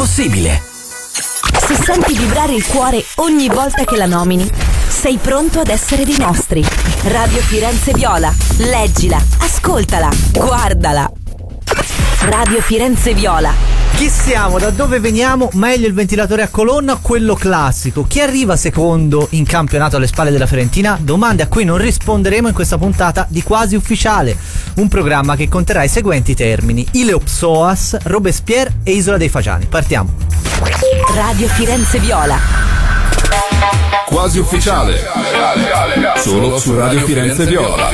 possibile? Se senti vibrare il cuore ogni volta che la nomini, sei pronto ad essere dei nostri. Radio Firenze Viola. Leggila, ascoltala, guardala. Radio Firenze Viola. Chi siamo? Da dove veniamo? Meglio il ventilatore a colonna o quello classico? Chi arriva secondo in campionato alle spalle della Fiorentina? Domande a cui non risponderemo in questa puntata di Quasi Ufficiale, un programma che conterrà i seguenti termini: Ileopsoas, Robespierre e Isola dei Fagiani. Partiamo. Radio Firenze Viola. Quasi Ufficiale. Solo su Radio Firenze Viola.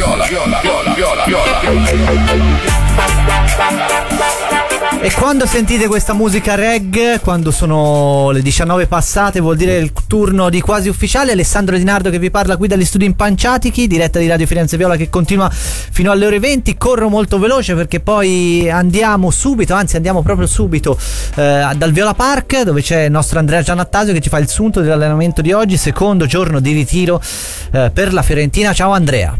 E quando sentite questa musica reggae, quando sono le 19 passate, vuol dire il turno di Quasi Ufficiale. Alessandro Di Nardo che vi parla qui dagli studi Impanciatichi, diretta di Radio Firenze Viola, che continua fino alle ore 20. Corro molto veloce perché poi andiamo proprio subito dal Viola Park, dove c'è il nostro Andrea Giannattasio che ci fa il sunto dell'allenamento di oggi, secondo giorno di ritiro per la Fiorentina. Ciao Andrea.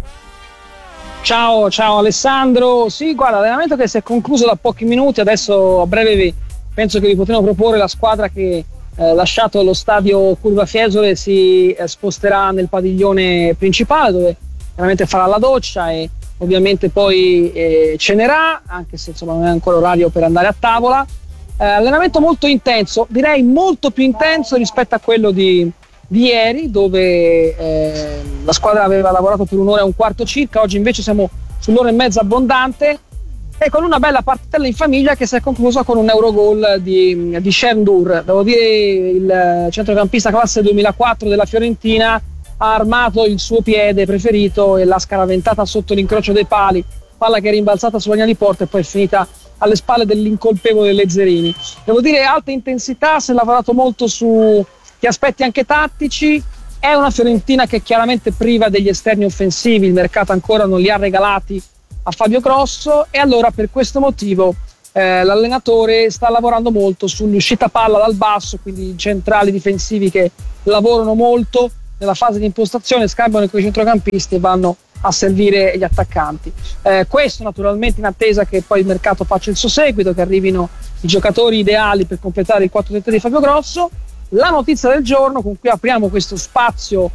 Ciao Alessandro. Sì, guarda, l'allenamento che si è concluso da pochi minuti, adesso a breve penso che vi potremo proporre la squadra che lasciato lo stadio Curva Fiesole si sposterà nel padiglione principale, dove veramente farà la doccia e ovviamente poi cenerà, anche se insomma non è ancora orario per andare a tavola. Allenamento molto intenso, direi molto più intenso rispetto a quello di ieri, dove la squadra aveva lavorato per un'ora e un quarto circa. Oggi invece siamo sull'ora e mezza abbondante e con una bella partitella in famiglia che si è conclusa con un Eurogol di Şendur. Devo dire, il centrocampista classe 2004 della Fiorentina ha armato il suo piede preferito e l'ha scaraventata sotto l'incrocio dei pali, palla che è rimbalzata sulla linea di porta e poi è finita alle spalle dell'incolpevole Lezzerini. Devo dire, alta intensità, si è lavorato molto su gli aspetti anche tattici. È una Fiorentina che è chiaramente priva degli esterni offensivi, il mercato ancora non li ha regalati a Fabio Grosso e allora per questo motivo l'allenatore sta lavorando molto sull'uscita palla dal basso, quindi i centrali difensivi che lavorano molto nella fase di impostazione, scambiano con i centrocampisti e vanno a servire gli attaccanti. Questo naturalmente in attesa che poi il mercato faccia il suo seguito, che arrivino i giocatori ideali per completare il 4-3 di Fabio Grosso. La notizia del giorno con cui apriamo questo spazio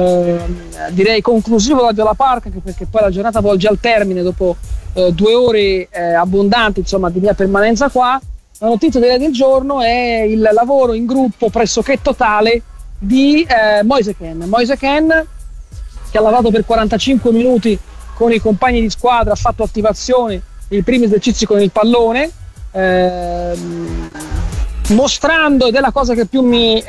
direi conclusivo da Viola Park, anche perché poi la giornata volge al termine dopo 2 ore abbondanti insomma di mia permanenza qua. La notizia del giorno è il lavoro in gruppo pressoché totale di Moise Kean, che ha lavorato per 45 minuti con i compagni di squadra, ha fatto attivazione, i primi esercizi con il pallone, mostrando, ed è la cosa che più mi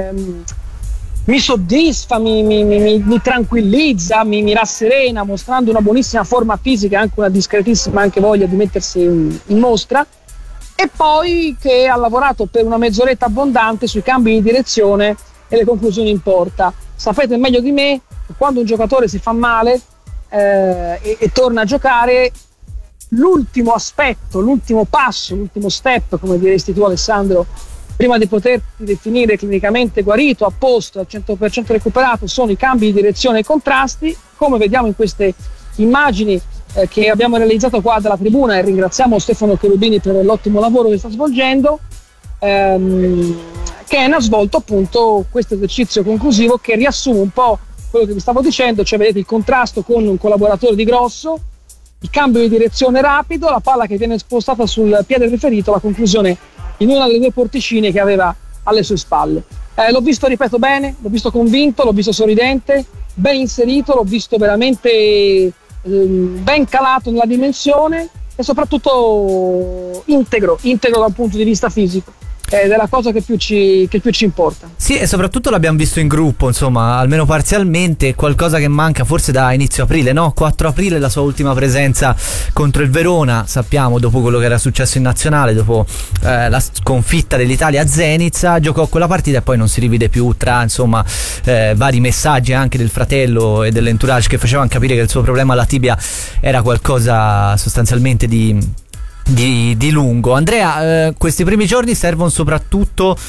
soddisfa, mi tranquillizza, mi rasserena, mostrando una buonissima forma fisica e anche una discretissima anche voglia di mettersi in mostra. E poi che ha lavorato per una mezz'oretta abbondante sui cambi di direzione e le conclusioni in porta. Sapete meglio di me che quando un giocatore si fa male e torna a giocare, l'ultimo aspetto, l'ultimo passo, l'ultimo step, come diresti tu Alessandro, prima di poterti definire clinicamente guarito, a posto, al 100% recuperato, sono i cambi di direzione e i contrasti, come vediamo in queste immagini che abbiamo realizzato qua dalla tribuna, e ringraziamo Stefano Cherubini per l'ottimo lavoro che sta svolgendo. Kean ha svolto appunto questo esercizio conclusivo che riassume un po' quello che vi stavo dicendo, cioè vedete il contrasto con un collaboratore di Grosso, il cambio di direzione rapido, la palla che viene spostata sul piede preferito, la conclusione in una delle 2 porticine che aveva alle sue spalle. L'ho visto, ripeto, bene, l'ho visto convinto, l'ho visto sorridente, ben inserito, l'ho visto veramente ben calato nella dimensione e soprattutto integro da un punto di vista fisico. Ed è la cosa che più ci importa. Sì, e soprattutto l'abbiamo visto in gruppo, insomma, almeno parzialmente, qualcosa che manca forse da inizio aprile, no? 4 aprile la sua ultima presenza contro il Verona, sappiamo, dopo quello che era successo in nazionale, dopo la sconfitta dell'Italia a Zenica, giocò quella partita e poi non si rivide più, tra insomma vari messaggi anche del fratello e dell'entourage che facevano capire che il suo problema alla tibia era qualcosa sostanzialmente di lungo. Andrea, questi primi giorni servono soprattutto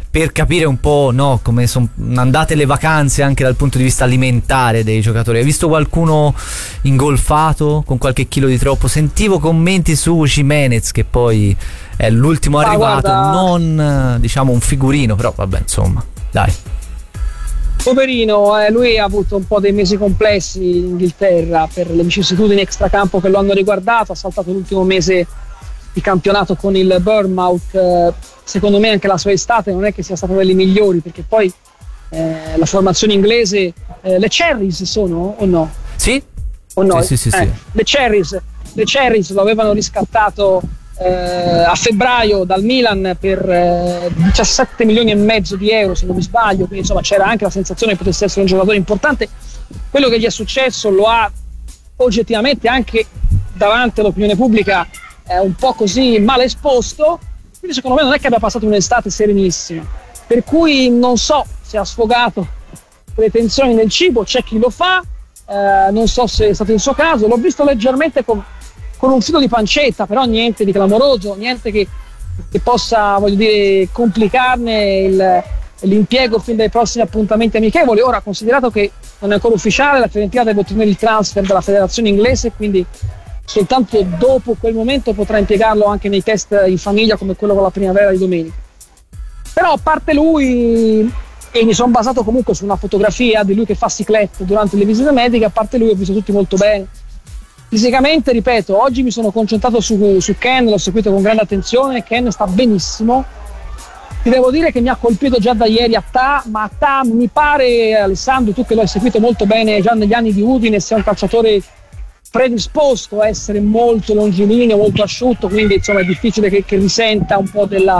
per capire un po', no, come sono andate le vacanze anche dal punto di vista alimentare dei giocatori. Hai visto qualcuno ingolfato con qualche chilo di troppo? Sentivo commenti su Jimenez, che poi è l'ultimo arrivato, guarda, non diciamo un figurino, però vabbè, insomma, dai. Poverino, lui ha avuto un po' dei mesi complessi in Inghilterra per le vicissitudini extracampo che lo hanno riguardato. Ha saltato l'ultimo mese di campionato con il Bournemouth. Secondo me anche la sua estate non è che sia stata delle migliori, perché poi la formazione inglese, le Cherries sono o no? Sì? O no? Sì. Le Cherries lo avevano riscattato a febbraio dal Milan per 17 milioni e mezzo di euro, se non mi sbaglio, quindi insomma c'era anche la sensazione che potesse essere un giocatore importante. Quello che gli è successo lo ha oggettivamente anche davanti all'opinione pubblica un po' così male esposto, quindi secondo me non è che abbia passato un'estate serenissima, per cui non so se ha sfogato le tensioni nel cibo, c'è chi lo fa, non so se è stato il suo caso. L'ho visto leggermente con un filo di pancetta, però niente di clamoroso, niente che possa, voglio dire, complicarne l'impiego fin dai prossimi appuntamenti amichevoli. Ora, considerato che non è ancora ufficiale, la Fiorentina deve ottenere il transfer dalla federazione inglese, quindi soltanto dopo quel momento potrà impiegarlo anche nei test in famiglia, come quello con la primavera di domenica. Però a parte lui, e mi sono basato comunque su una fotografia di lui che fa ciclette durante le visite mediche, a parte lui ho visto tutti molto bene. Fisicamente, ripeto, oggi mi sono concentrato su Ken, l'ho seguito con grande attenzione. Ken sta benissimo. Ti devo dire che mi ha colpito già da ieri ma Attà mi pare, Alessandro, tu che lo hai seguito molto bene già negli anni di Udine, sia un calciatore predisposto a essere molto longilineo, molto asciutto, quindi insomma è difficile che risenta un po' di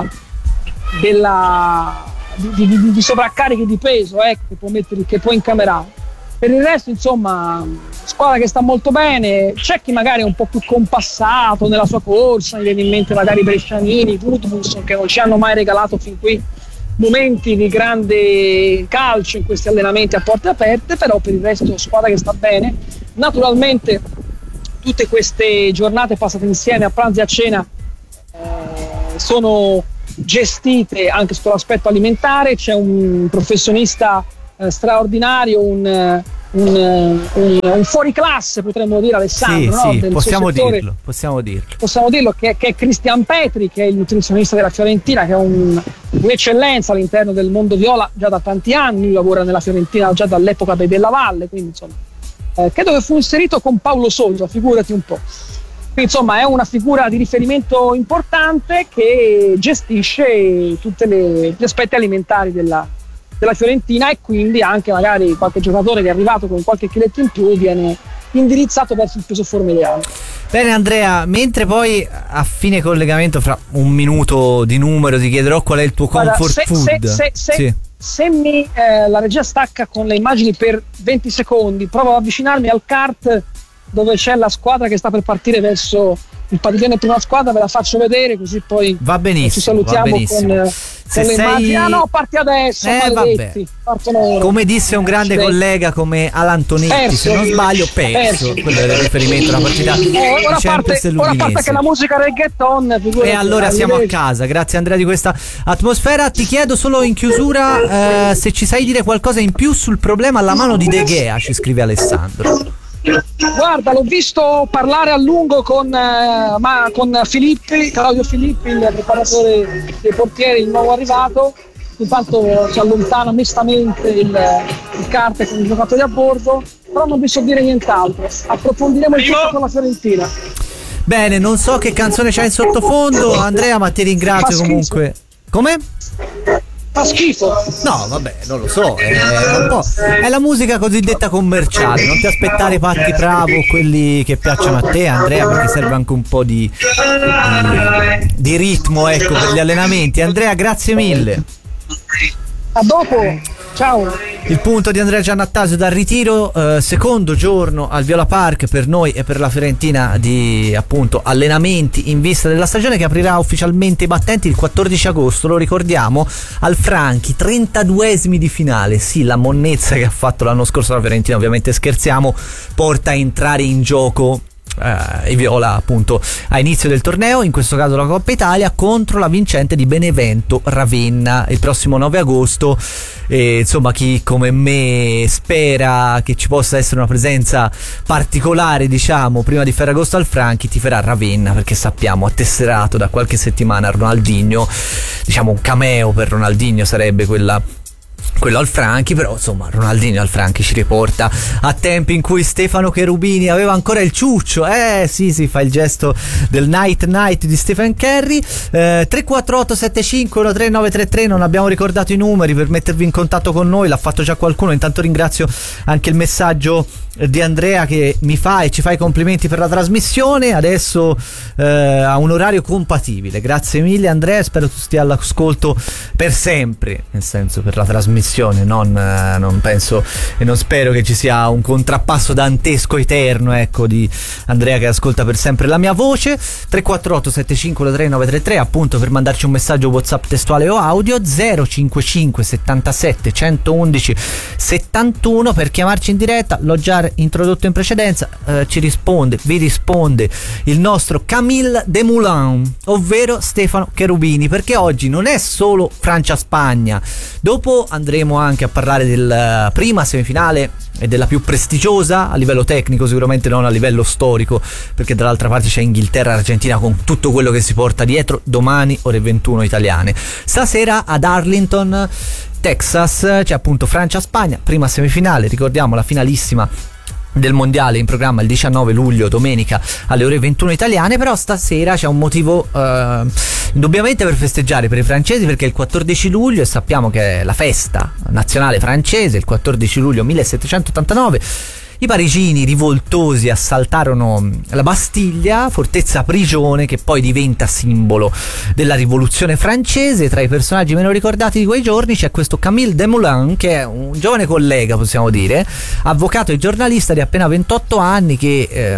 sovraccarichi di peso che può incamerare. Per il resto, insomma, squadra che sta molto bene. C'è chi magari è un po' più compassato nella sua corsa, mi viene in mente magari Brescianini, Gudmundsson, che non ci hanno mai regalato fin qui momenti di grande calcio in questi allenamenti a porte aperte, però per il resto squadra che sta bene. Naturalmente tutte queste giornate passate insieme a pranzo e a cena sono gestite anche sotto l'aspetto alimentare. C'è un professionista straordinario, un fuoriclasse, potremmo dire, Alessandro, sì, no? sì, Del possiamo suo dirlo. Possiamo dirlo che è Christian Petri, che è il nutrizionista della Fiorentina, che è un'eccellenza all'interno del mondo viola già da tanti anni. Lui lavora nella Fiorentina già dall'epoca dei Della Valle, quindi insomma credo che fu inserito con Paolo Sousa, figurati un po'. Quindi insomma è una figura di riferimento importante che gestisce tutti gli aspetti alimentari della Fiorentina, e quindi anche magari qualche giocatore che è arrivato con qualche chiletto in più viene indirizzato verso il peso forma ideale. Bene Andrea, mentre poi a fine collegamento fra un minuto di numero ti chiederò qual è il tuo comfort food. Se la regia stacca con le immagini per 20 secondi, provo ad avvicinarmi al kart dove c'è la squadra che sta per partire verso il padiglione prima squadra, ve la faccio vedere così poi va benissimo, ci salutiamo con le immagini. Ah no, parti adesso, maledetti. Come disse un grande collega come Alan Tonetti, se non sbaglio, perso. Quello era il riferimento alla partita ora parte che la musica reggaeton, e allora siamo a casa. Grazie Andrea di questa atmosfera. Ti chiedo solo in chiusura se ci sai dire qualcosa in più sul problema alla mano di De Gea, ci scrive Alessandro. Guarda, l'ho visto parlare a lungo con Claudio Filippi, il preparatore dei portieri, il nuovo arrivato. Intanto si allontana mestamente il kart con i giocatori a bordo, però non vi so dire nient'altro. Approfondiremo il tutto con la Fiorentina. Bene, non so che canzone c'è in sottofondo, Andrea, ma ti ringrazio comunque. Come? Fa schifo. No, vabbè, non lo so, è la musica cosiddetta commerciale. Non ti aspettare Patti Bravo, quelli che piacciono a te, Andrea, perché serve anche un po' di ritmo, ecco, per gli allenamenti. Andrea, grazie mille. A dopo. Ciao. Il punto di Andrea Giannattasio dal ritiro, secondo giorno al Viola Park per noi e per la Fiorentina di appunto allenamenti in vista della stagione che aprirà ufficialmente i battenti il 14 agosto, lo ricordiamo, al Franchi, 32esimi di finale. Sì, la monnezza che ha fatto l'anno scorso la Fiorentina, ovviamente scherziamo, porta a entrare in gioco i viola appunto a inizio del torneo, in questo caso la Coppa Italia, contro la vincente di Benevento Ravenna il prossimo 9 agosto. E insomma, chi come me spera che ci possa essere una presenza particolare, diciamo, prima di Ferragosto al Franchi, tiferà Ravenna, perché sappiamo, attesterato da qualche settimana Ronaldinho, diciamo un cameo per Ronaldinho sarebbe quello al Franchi, però insomma Ronaldinho al Franchi ci riporta a tempi in cui Stefano Cherubini aveva ancora il ciuccio, sì, fa il gesto del night di Stephen Curry. 348 75 13933, non abbiamo ricordato i numeri per mettervi in contatto con noi, l'ha fatto già qualcuno. Intanto ringrazio anche il messaggio di Andrea che mi fa e ci fa i complimenti per la trasmissione, adesso a un orario compatibile. Grazie mille Andrea, spero tu stia all'ascolto per sempre, nel senso per la trasmissione, non penso e non spero che ci sia un contrappasso dantesco eterno, ecco, di Andrea che ascolta per sempre la mia voce. 348 75 3933 appunto per mandarci un messaggio WhatsApp testuale o audio, 055 77 111 71 per chiamarci in diretta. L'ho già introdotto in precedenza, vi risponde il nostro Camille Desmoulins, ovvero Stefano Cherubini, perché oggi non è solo Francia-Spagna, dopo andremo anche a parlare della prima semifinale e della più prestigiosa a livello tecnico, sicuramente non a livello storico, perché dall'altra parte c'è Inghilterra-Argentina con tutto quello che si porta dietro. Domani ore 21 italiane. Stasera ad Arlington, Texas, c'è appunto Francia-Spagna, prima semifinale, ricordiamo la finalissima del mondiale in programma il 19 luglio, domenica alle ore 21 italiane. Però stasera c'è un motivo indubbiamente per festeggiare per i francesi, perché il 14 luglio, e sappiamo che è la festa nazionale francese, il 14 luglio 1789 i parigini rivoltosi assaltarono la Bastiglia, fortezza prigione che poi diventa simbolo della rivoluzione francese. Tra i personaggi meno ricordati di quei giorni c'è questo Camille Desmoulins, che è un giovane collega, possiamo dire, avvocato e giornalista di appena 28 anni che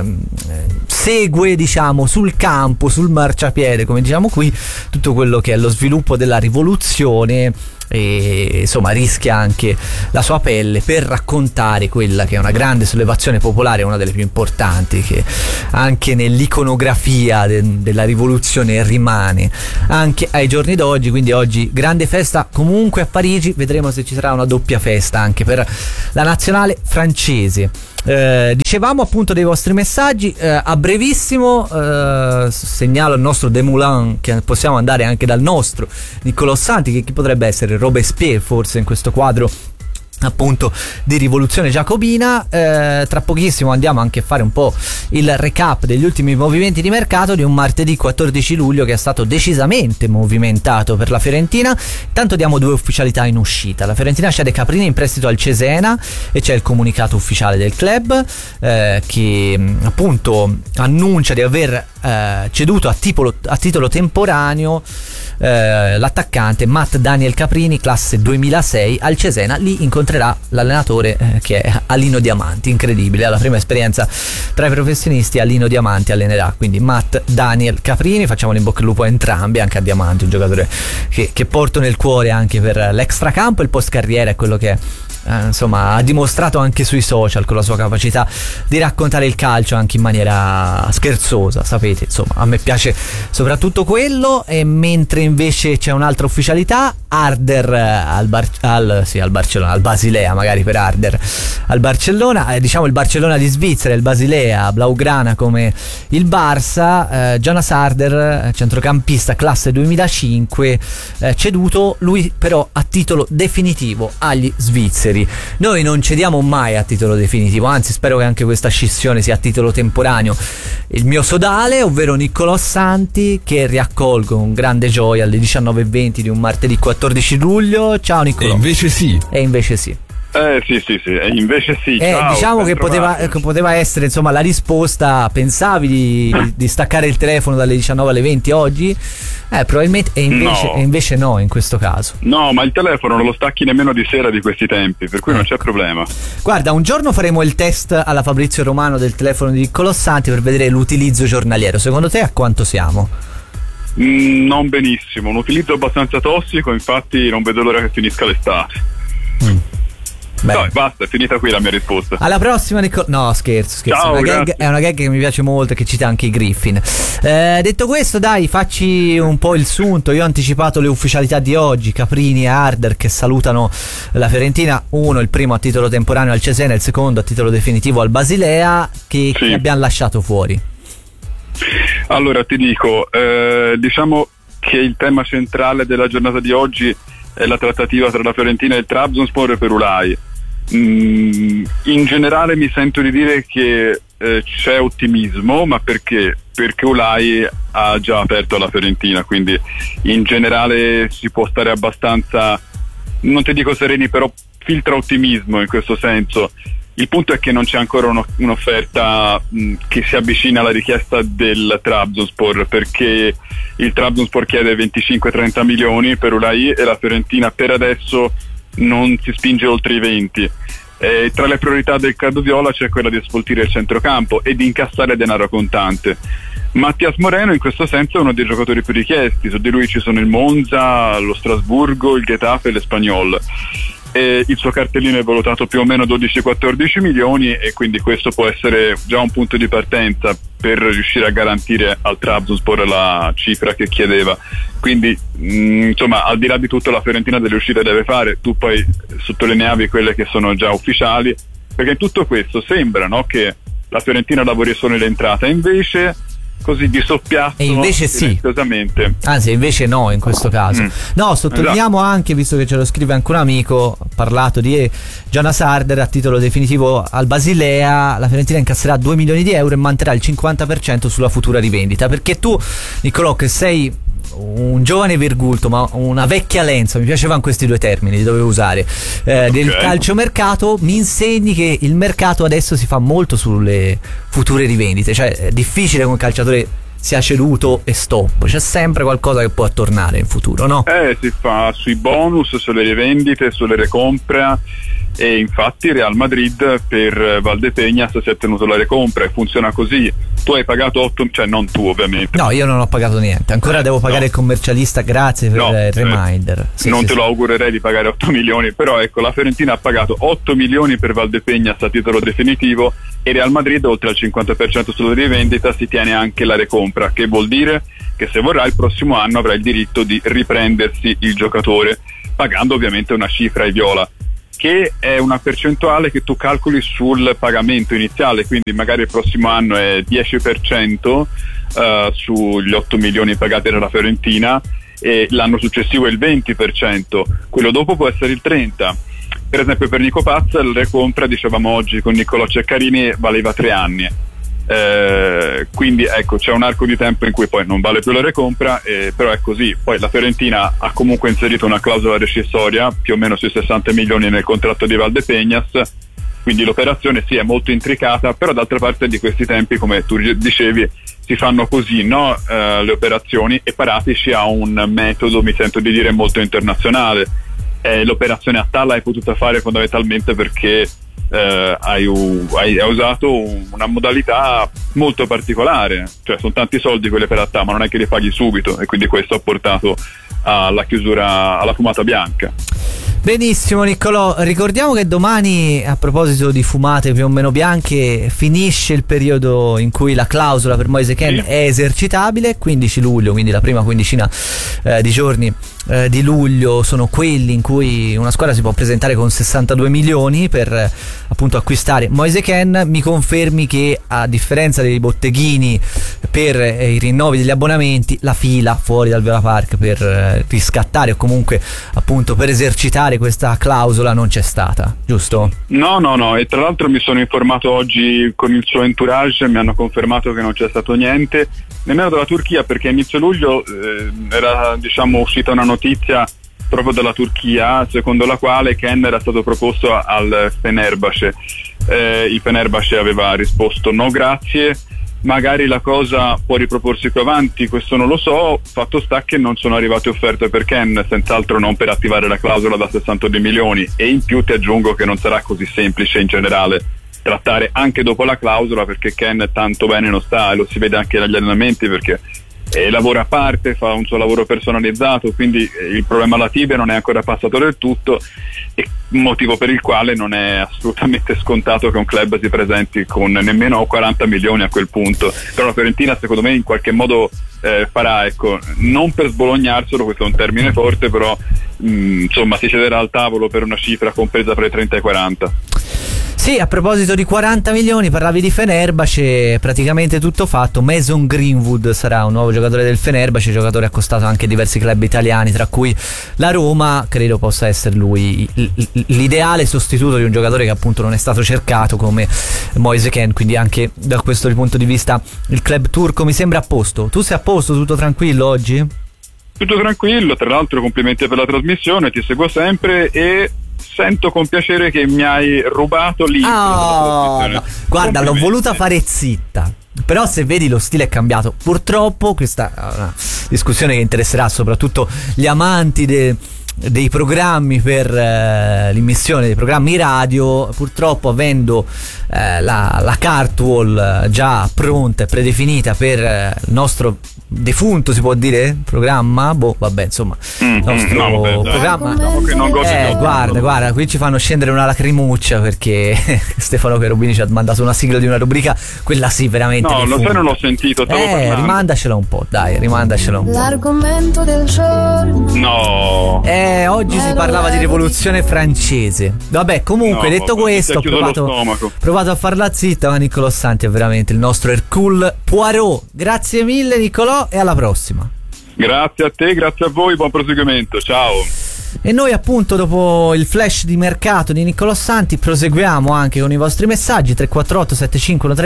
segue, diciamo, sul campo, sul marciapiede, come diciamo qui, tutto quello che è lo sviluppo della rivoluzione, e insomma rischia anche la sua pelle per raccontare quella che è una grande sollevazione popolare, una delle più importanti, che anche nell'iconografia della rivoluzione rimane anche ai giorni d'oggi. Quindi oggi grande festa comunque a Parigi, vedremo se ci sarà una doppia festa anche per la nazionale francese. Dicevamo appunto dei vostri messaggi, a brevissimo segnalo il nostro Desmoulins, che possiamo andare anche dal nostro Niccolò Santi, che chi potrebbe essere? Robespierre forse in questo quadro appunto di rivoluzione giacobina. Tra pochissimo andiamo anche a fare un po' il recap degli ultimi movimenti di mercato di un martedì 14 luglio che è stato decisamente movimentato per la Fiorentina. Intanto diamo due ufficialità in uscita: la Fiorentina cede Caprini in prestito al Cesena e c'è il comunicato ufficiale del club che appunto annuncia di aver ceduto a titolo temporaneo l'attaccante Matt Daniel Caprini, classe 2006, al Cesena. Lì incontrerà l'allenatore che è Alino Diamanti, incredibile, alla prima esperienza tra i professionisti Alino Diamanti allenerà quindi Matt Daniel Caprini. Facciamo in bocca al lupo a entrambi, anche a Diamanti, un giocatore che porto nel cuore anche per l'extracampo. Il post carriera è quello che insomma ha dimostrato anche sui social, con la sua capacità di raccontare il calcio anche in maniera scherzosa, sapete, insomma a me piace soprattutto quello. E mentre invece c'è un'altra ufficialità, Harder al Barcellona, al Basilea magari per Harder al Barcellona, diciamo il Barcellona di Svizzera, il Basilea blaugrana come il Barça. Jonas Harder, centrocampista classe 2005, ceduto lui però a titolo definitivo agli svizzeri. Noi non cediamo mai a titolo definitivo, anzi spero che anche questa scissione sia a titolo temporaneo. Il mio sodale, ovvero Niccolò Santi, che riaccolgo con grande gioia alle 19:20 di un martedì 14 luglio. Ciao Niccolò. E invece sì. Sì, invece sì. Ciao, diciamo che poteva essere insomma la risposta. Pensavi di staccare il telefono dalle 19 alle 20 oggi? Probabilmente, e invece no, in questo caso. No, ma il telefono non lo stacchi nemmeno di sera di questi tempi, per cui non c'è problema. Guarda, un giorno faremo il test alla Fabrizio Romano del telefono di Niccolò Santi per vedere l'utilizzo giornaliero. Secondo te a quanto siamo? Non benissimo, un utilizzo abbastanza tossico, infatti non vedo l'ora che finisca l'estate. Beh. No, basta, è finita qui la mia risposta. Alla prossima, No, scherzo. Ciao, È una gag che mi piace molto, che cita anche i Griffin. Detto questo, dai, facci un po' il sunto. Io ho anticipato le ufficialità di oggi. Caprini e Harder che salutano la Fiorentina. Uno, il primo a titolo temporaneo al Cesena, il secondo a titolo definitivo al Basilea. Che abbiamo lasciato fuori? Allora, ti dico, diciamo che il tema centrale della giornata di oggi è la trattativa tra la Fiorentina e il Trabzonspor per Ulai. In generale mi sento di dire che c'è ottimismo, ma perché? Perché Ulai ha già aperto alla Fiorentina, quindi in generale si può stare abbastanza, non ti dico sereni, però filtra ottimismo in questo senso. Il punto è che non c'è ancora un'offerta che si avvicina alla richiesta del Trabzonspor, perché il Trabzonspor chiede 25-30 milioni per Ulai e la Fiorentina per adesso non si spinge oltre i 20. Tra le priorità del Cadoviola c'è quella di sfoltire il centrocampo e di incassare denaro contante. Mattias Moreno in questo senso è uno dei giocatori più richiesti. Su di lui ci sono il Monza, lo Strasburgo, il Getafe e l'Espagnol. Il suo cartellino è valutato più o meno 12-14 milioni e quindi questo può essere già un punto di partenza per riuscire a garantire al Trabzonspor la cifra che chiedeva. Quindi insomma, al di là di tutto la Fiorentina delle uscite deve fare. Tu poi sottolineavi quelle che sono già ufficiali, perché in tutto questo sembra, no, che la Fiorentina lavori solo nell'entrata, invece così di soppiatto, e invece sì, anzi invece no in questo caso. No, sottolineiamo anche, visto che ce lo scrive anche un amico, ha parlato di Jonas Harder a titolo definitivo al Basilea. La Fiorentina incasserà 2 milioni di euro e manterrà il 50% sulla futura rivendita, perché tu, Niccolò, che sei un giovane virgulto ma una vecchia lenza, mi piacevano questi due termini, li dovevo usare, del calciomercato, mi insegni che il mercato adesso si fa molto sulle future rivendite, cioè è difficile che un calciatore sia ceduto e stop, c'è sempre qualcosa che può tornare in futuro, no? Si fa sui bonus, sulle rivendite, sulle recompra, e infatti Real Madrid per Valdepeñas si è tenuto la recompra e funziona così. Tu hai pagato 8, cioè non tu ovviamente. No, io non ho pagato niente, ancora devo pagare il commercialista, grazie per il reminder. Non te lo augurerei di pagare 8 milioni, però ecco, la Fiorentina ha pagato 8 milioni per Valdepeñas a titolo definitivo e Real Madrid oltre al 50% sulla rivendita si tiene anche la recompra, che vuol dire che se vorrà il prossimo anno avrà il diritto di riprendersi il giocatore, pagando ovviamente una cifra ai viola, che è una percentuale che tu calcoli sul pagamento iniziale, quindi magari il prossimo anno è 10% sugli 8 milioni pagati dalla Fiorentina e l'anno successivo è il 20%, quello dopo può essere il 30%. Per esempio per Nico Paz la recompra, dicevamo oggi con Niccolò Ceccarini, valeva 3 anni. Quindi ecco, c'è un arco di tempo in cui poi non vale più la recompra, però è così. Poi la Fiorentina ha comunque inserito una clausola rescissoria più o meno sui 60 milioni nel contratto di Valdepeñas, quindi l'operazione sì è molto intricata, però d'altra parte di questi tempi, come tu dicevi, si fanno così, no? Le operazioni, e Paratici ha un metodo, mi sento di dire, molto internazionale. L'operazione a Talla hai potuta fare fondamentalmente perché hai usato una modalità molto particolare, cioè sono tanti soldi quelle per Attà, ma non è che li paghi subito, e quindi questo ha portato alla chiusura, alla fumata bianca. Benissimo Niccolò, ricordiamo che domani, a proposito di fumate più o meno bianche, finisce il periodo in cui la clausola per Moise Kean è esercitabile, 15 luglio, quindi la prima quindicina di giorni di luglio sono quelli in cui una squadra si può presentare con 62 milioni per appunto acquistare Moise Kean. Mi confermi che, a differenza dei botteghini per i rinnovi degli abbonamenti, la fila fuori dal Viola Park per riscattare o comunque appunto per esercitare questa clausola non c'è stata, giusto? No, e tra l'altro mi sono informato oggi con il suo entourage, mi hanno confermato che non c'è stato niente nemmeno dalla Turchia, perché a inizio luglio era, diciamo, uscita una notizia proprio dalla Turchia secondo la quale Kean era stato proposto al Fenerbahce. Il Fenerbahce aveva risposto no grazie, magari la cosa può riproporsi più avanti, questo non lo so. Fatto sta che non sono arrivate offerte per Kean, senz'altro non per attivare la clausola da 62 milioni, e in più ti aggiungo che non sarà così semplice in generale trattare anche dopo la clausola, perché Kean tanto bene non sta, e lo si vede anche dagli allenamenti, perché lavora a parte, fa un suo lavoro personalizzato, quindi il problema alla tibia non è ancora passato del tutto. e motivo per il quale non è assolutamente scontato che un club si presenti con nemmeno 40 milioni a quel punto. Però la Fiorentina secondo me in qualche modo farà, ecco, non per sbolognarselo, questo è un termine forte, però insomma si cederà al tavolo per una cifra compresa tra i 30 e i 40. Sì, a proposito di 40 milioni, parlavi di Fenerbahce, praticamente tutto fatto. Mason Greenwood sarà un nuovo giocatore del Fenerbahce, giocatore accostato anche a diversi club italiani, tra cui la Roma. Credo possa essere lui l'ideale sostituto di un giocatore che appunto non è stato cercato come Moise Kean, quindi anche da questo punto di vista il club turco mi sembra a posto. Tu sei a posto, tutto tranquillo oggi? Tutto tranquillo, tra l'altro complimenti per la trasmissione, ti seguo sempre e sento con piacere che mi hai rubato l'intro. No. Guarda, l'ho voluta fare zitta, però se vedi lo stile è cambiato. Purtroppo questa è una discussione che interesserà soprattutto gli amanti dei programmi per l'immissione dei programmi radio. Purtroppo, avendo la cartwall già pronta e predefinita per il nostro defunto, si può dire, programma, vabbè, insomma, il nostro programma, guarda, qui ci fanno scendere una lacrimuccia perché Stefano Cherubini ci ha mandato una sigla di una rubrica, quella sì, veramente no, lo sai, non l'ho sentito, rimandacela un po', dai, l'argomento del giorno. No, oggi si parlava di rivoluzione francese. Vabbè, comunque, detto questo, ho provato a farla zitta, ma Niccolò Santi è veramente il nostro Hercule Poirot. Grazie mille Niccolò e alla prossima. Grazie a te, grazie a voi, buon proseguimento, ciao. E noi appunto, dopo il flash di mercato di Niccolò Santi, proseguiamo anche con i vostri messaggi. 348 751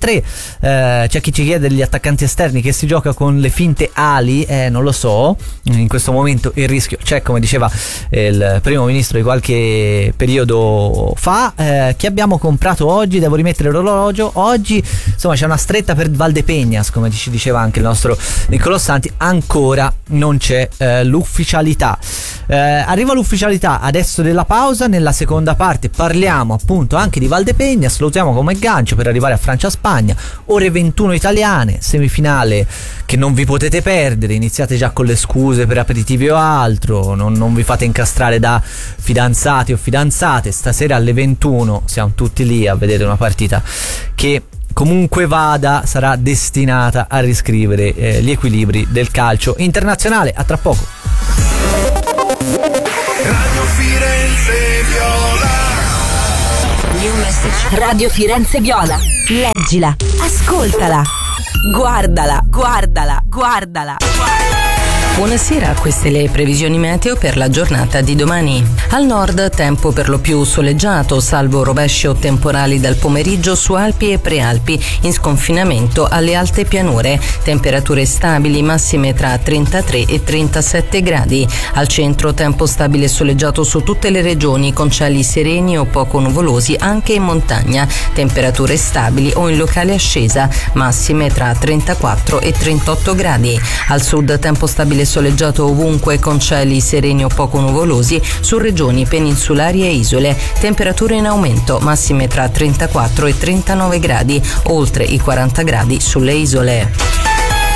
3933. C'è chi ci chiede degli attaccanti esterni che si gioca con le finte ali, non lo so, in questo momento il rischio c'è, come diceva il primo ministro di qualche periodo fa. Chi abbiamo comprato oggi? Devo rimettere l'orologio. Oggi insomma c'è una stretta per Valdepeñas, come ci diceva anche il nostro Niccolò Santi, ancora non c'è l'ufficialità. Arriva l'ufficialità adesso della pausa. Nella seconda parte parliamo appunto anche di Valdepeñas, lo usiamo come gancio per arrivare a Francia-Spagna, ore 21 italiane, semifinale che non vi potete perdere. Iniziate già con le scuse per aperitivi o altro, non vi fate incastrare da fidanzati o fidanzate. Stasera alle 21 siamo tutti lì a vedere una partita che, comunque vada, sarà destinata a riscrivere gli equilibri del calcio internazionale. A tra poco. Radio Firenze Viola. New message. Radio Firenze Viola. Leggila, ascoltala, guardala. Buonasera, queste le previsioni meteo per la giornata di domani. Al nord tempo per lo più soleggiato, salvo rovesci o temporali dal pomeriggio su Alpi e Prealpi, in sconfinamento alle alte pianure. Temperature stabili, massime tra 33 e 37 gradi. Al centro tempo stabile e soleggiato su tutte le regioni, con cieli sereni o poco nuvolosi anche in montagna. Temperature stabili o in locale ascesa, massime tra 34 e 38 gradi. Al sud tempo stabile soleggiato ovunque, con cieli sereni o poco nuvolosi su regioni peninsulari e isole. Temperature in aumento, massime tra 34 e 39 gradi, oltre i 40 gradi sulle isole.